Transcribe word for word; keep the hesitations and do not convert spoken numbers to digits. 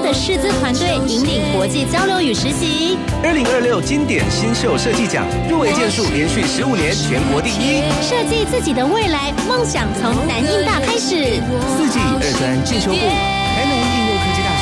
的师资团队引领国际交流与实习。 二零二六经典新秀设计奖入围件数连续十五年全国第一。 设计自己的未来，梦想从南印大开始。 四季二专进修部，台南